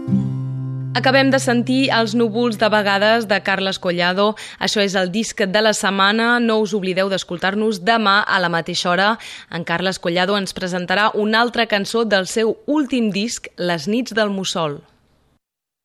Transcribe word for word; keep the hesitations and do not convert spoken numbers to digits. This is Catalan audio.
Acabem de sentir Els núvols de vegades de Carles Collado. Això és el disc de la setmana. No us oblideu d'escoltar-nos demà a la mateixa hora. En Carles Collado ens presentarà una altra cançó del seu últim disc, Les nits del mussol.